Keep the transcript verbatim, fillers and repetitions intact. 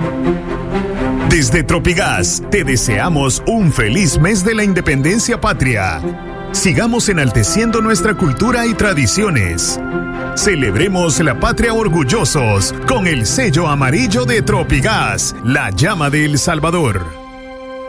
Desde Tropigas te deseamos un feliz mes de la independencia patria. Sigamos enalteciendo nuestra cultura y tradiciones. Celebremos la patria orgullosos con el sello amarillo de Tropigas, la llama de El Salvador.